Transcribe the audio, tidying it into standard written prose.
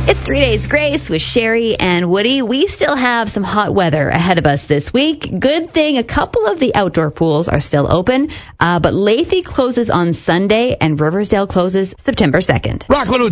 It's 3 Days Grace with Sherry and Woody. We still have some hot weather ahead of us this week. Good thing a couple of the outdoor pools are still open, but Lethe closes on Sunday and Riversdale closes September 2nd. Rock 102.